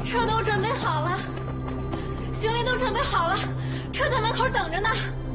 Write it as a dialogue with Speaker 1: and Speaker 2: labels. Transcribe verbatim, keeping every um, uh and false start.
Speaker 1: 车都准备好了，行李都准备好了，车在门口等着呢。